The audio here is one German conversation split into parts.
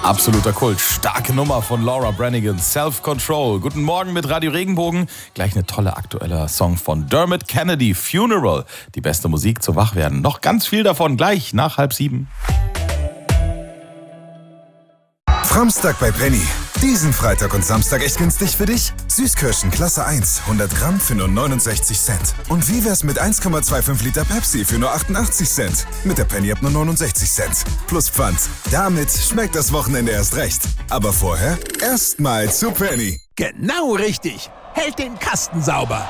Absoluter Kult. Starke Nummer von Laura Branigan. Self-Control. Guten Morgen mit Radio Regenbogen. Gleich eine tolle aktuelle Song von Dermot Kennedy. Funeral. Die beste Musik zum Wachwerden. Noch ganz viel davon gleich nach 6:30. Framstag bei Penny. Diesen Freitag und Samstag echt günstig für dich? Süßkirschen Klasse 1, 100 Gramm für nur 69 Cent. Und wie wär's mit 1,25 Liter Pepsi für nur 88 Cent? Mit der Penny ab nur 69 Cent. Plus Pfand. Damit schmeckt das Wochenende erst recht. Aber vorher erstmal zu Penny. Genau richtig. Hält den Kasten sauber.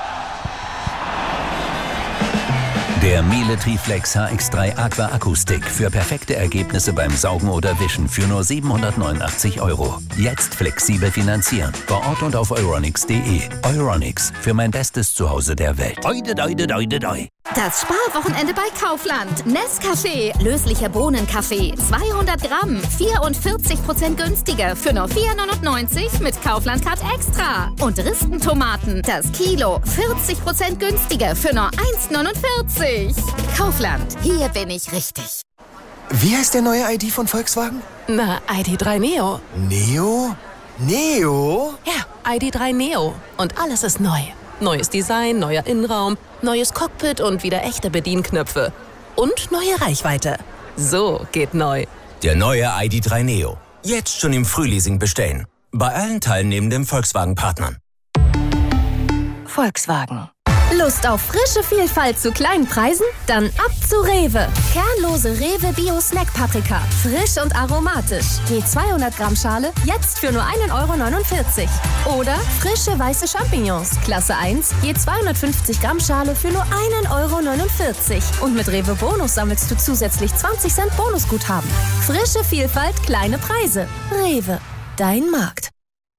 Der Miele Triflex HX3 Aqua Akustik für perfekte Ergebnisse beim Saugen oder Wischen für nur 789 €. Jetzt flexibel finanzieren. Vor Ort und auf euronics.de. Euronics, für mein bestes Zuhause der Welt. Oide, doide, doide, doi. Das Sparwochenende bei Kaufland. Nescafé, löslicher Bohnenkaffee, 200 Gramm, 44% günstiger für nur 4,99 mit Kaufland Card Extra. Und Ristentomaten, das Kilo, 40% günstiger für nur 1,49. Kaufland, hier bin ich richtig. Wie heißt der neue ID von Volkswagen? Na, ID.3 Neo. Neo? Neo? Ja, ID.3 Neo. Und alles ist neu. Neues Design, neuer Innenraum, neues Cockpit und wieder echte Bedienknöpfe. Und neue Reichweite. So geht neu. Der neue ID.3 Neo. Jetzt schon im Frühleasing bestellen. Bei allen teilnehmenden Volkswagen-Partnern. Volkswagen. Lust auf frische Vielfalt zu kleinen Preisen? Dann ab zu Rewe. Kernlose Rewe Bio Snack Paprika. Frisch und aromatisch. Je 200 Gramm Schale, jetzt für nur 1,49 €. Oder frische weiße Champignons. Klasse 1, je 250 Gramm Schale für nur 1,49 €. Und mit Rewe Bonus sammelst du zusätzlich 20 Cent Bonusguthaben. Frische Vielfalt, kleine Preise. Rewe, dein Markt.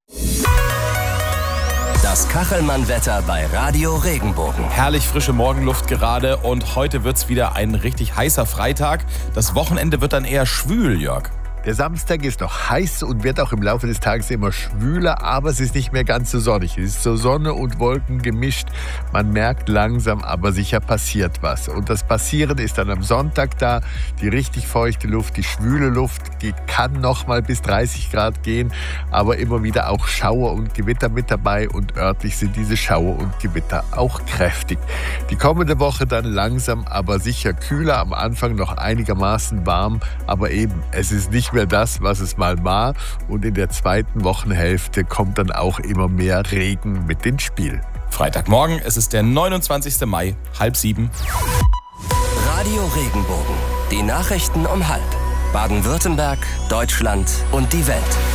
Das Kachelmann-Wetter bei Radio Regenbogen. Herrlich frische Morgenluft gerade und heute wird's wieder ein richtig heißer Freitag. Das Wochenende wird dann eher schwül, Jörg. Der Samstag ist noch heiß und wird auch im Laufe des Tages immer schwüler, aber es ist nicht mehr ganz so sonnig. Es ist so Sonne und Wolken gemischt. Man merkt langsam, aber sicher passiert was. Und das Passieren ist dann am Sonntag da. Die richtig feuchte Luft, die schwüle Luft, die kann noch mal bis 30 Grad gehen, aber immer wieder auch Schauer und Gewitter mit dabei und örtlich sind diese Schauer und Gewitter auch kräftig. Die kommende Woche dann langsam, aber sicher kühler, am Anfang noch einigermaßen warm, aber eben, es ist nicht mehr das, was es mal war. Und in der zweiten Wochenhälfte kommt dann auch immer mehr Regen mit ins Spiel. Freitagmorgen, es ist der 29. Mai, 6:30. Radio Regenbogen. Die Nachrichten um 6:30. Baden-Württemberg, Deutschland und die Welt.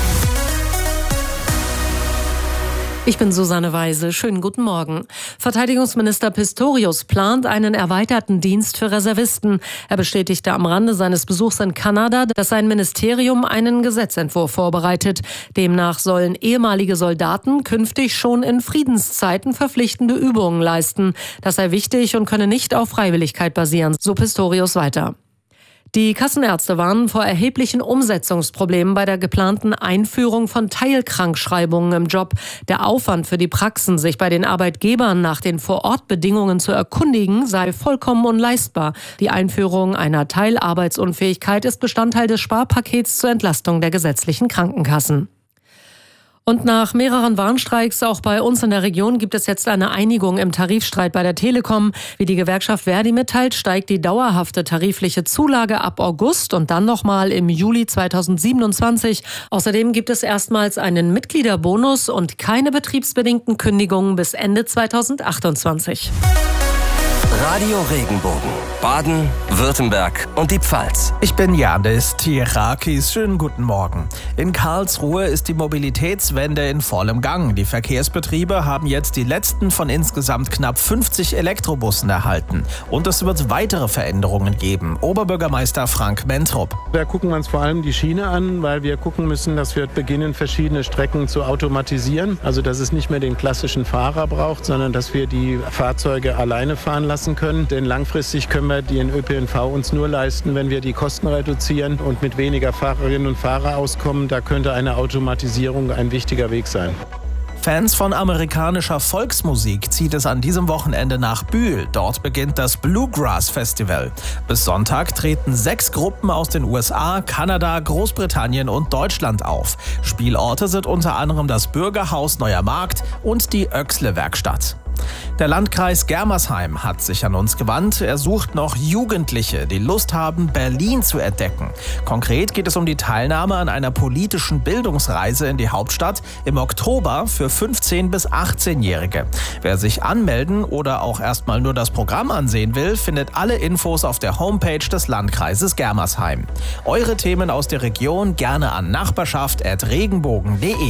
Ich bin Susanne Weise. Schönen guten Morgen. Verteidigungsminister Pistorius plant einen erweiterten Dienst für Reservisten. Er bestätigte am Rande seines Besuchs in Kanada, dass sein Ministerium einen Gesetzentwurf vorbereitet. Demnach sollen ehemalige Soldaten künftig schon in Friedenszeiten verpflichtende Übungen leisten. Das sei wichtig und könne nicht auf Freiwilligkeit basieren, so Pistorius weiter. Die Kassenärzte warnen vor erheblichen Umsetzungsproblemen bei der geplanten Einführung von Teilkrankschreibungen im Job. Der Aufwand für die Praxen, sich bei den Arbeitgebern nach den Vorortbedingungen zu erkundigen, sei vollkommen unleistbar. Die Einführung einer Teilarbeitsunfähigkeit ist Bestandteil des Sparpakets zur Entlastung der gesetzlichen Krankenkassen. Und nach mehreren Warnstreiks auch bei uns in der Region gibt es jetzt eine Einigung im Tarifstreit bei der Telekom. Wie die Gewerkschaft Verdi mitteilt, steigt die dauerhafte tarifliche Zulage ab August und dann nochmal im Juli 2027. Außerdem gibt es erstmals einen Mitgliederbonus und keine betriebsbedingten Kündigungen bis Ende 2028. Radio Regenbogen. Baden, Württemberg und die Pfalz. Ich bin Janis Tirakis. Schönen guten Morgen. In Karlsruhe ist die Mobilitätswende in vollem Gang. Die Verkehrsbetriebe haben jetzt die letzten von insgesamt knapp 50 Elektrobussen erhalten. Und es wird weitere Veränderungen geben. Oberbürgermeister Frank Mentrup. Da gucken wir uns vor allem die Schiene an, weil wir gucken müssen, dass wir beginnen, verschiedene Strecken zu automatisieren. Also dass es nicht mehr den klassischen Fahrer braucht, sondern dass wir die Fahrzeuge alleine fahren lassen können. Denn langfristig können wir den ÖPNV uns nur leisten, wenn wir die Kosten reduzieren und mit weniger Fahrerinnen und Fahrern auskommen. Da könnte eine Automatisierung ein wichtiger Weg sein. Fans von amerikanischer Volksmusik zieht es an diesem Wochenende nach Bühl. Dort beginnt das Bluegrass Festival. Bis Sonntag treten 6 Gruppen aus den USA, Kanada, Großbritannien und Deutschland auf. Spielorte sind unter anderem das Bürgerhaus Neuer Markt und die Oechsle-Werkstatt. Der Landkreis Germersheim hat sich an uns gewandt. Er sucht noch Jugendliche, die Lust haben, Berlin zu entdecken. Konkret geht es um die Teilnahme an einer politischen Bildungsreise in die Hauptstadt im Oktober für 15- bis 18-Jährige. Wer sich anmelden oder auch erstmal nur das Programm ansehen will, findet alle Infos auf der Homepage des Landkreises Germersheim. Eure Themen aus der Region gerne an nachbarschaft@regenbogen.de.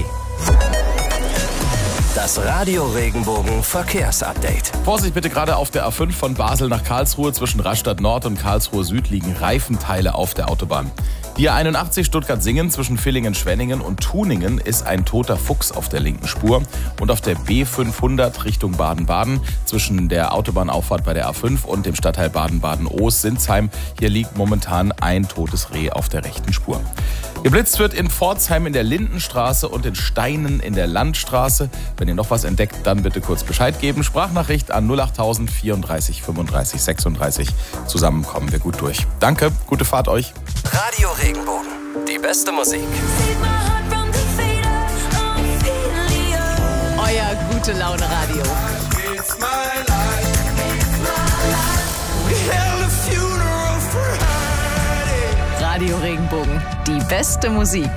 Das Radio Regenbogen Verkehrsupdate. Vorsicht bitte, gerade auf der A5 von Basel nach Karlsruhe zwischen Rastatt Nord und Karlsruhe Süd liegen Reifenteile auf der Autobahn. Die A81 Stuttgart-Singen zwischen Villingen-Schwenningen und Tuningen ist ein toter Fuchs auf der linken Spur. Und auf der B500 Richtung Baden-Baden zwischen der Autobahnauffahrt bei der A5 und dem Stadtteil Baden-Baden-Oos-Sinsheim. Hier liegt momentan ein totes Reh auf der rechten Spur. Geblitzt wird in Pforzheim in der Lindenstraße und in Steinen in der Landstraße. Wenn ihr noch was entdeckt, dann bitte kurz Bescheid geben. Sprachnachricht an 08000 34 35 36. Zusammen kommen wir gut durch. Danke, gute Fahrt euch. Radio Regenbogen, die beste Musik. Euer Gute-Laune-Radio. Radio Regenbogen, die beste Musik.